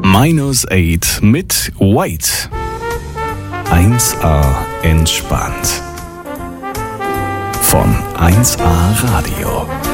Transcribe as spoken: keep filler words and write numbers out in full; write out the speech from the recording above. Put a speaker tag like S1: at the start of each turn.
S1: Minus Eight mit White. eins A entspannt. Von eins A Radio.